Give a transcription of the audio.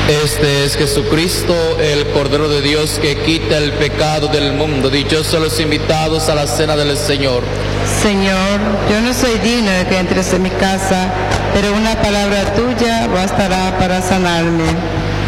Este es Jesucristo, el Cordero de Dios que quita el pecado del mundo. Dichosos los invitados a la cena del Señor. Señor, yo no soy digno de que entres en mi casa, pero una palabra tuya bastará para sanarme.